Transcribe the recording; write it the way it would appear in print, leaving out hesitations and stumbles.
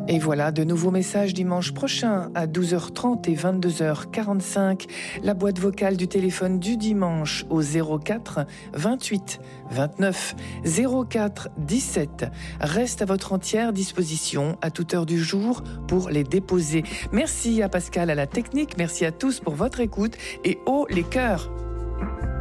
Et voilà, de nouveaux messages dimanche prochain à 12h30 et 22h45. La boîte vocale du téléphone du dimanche au 04 28 29 04 17 reste à votre entière disposition à toute heure du jour pour les déposer. Merci à Pascal à la technique, merci à tous pour votre écoute et haut les cœurs.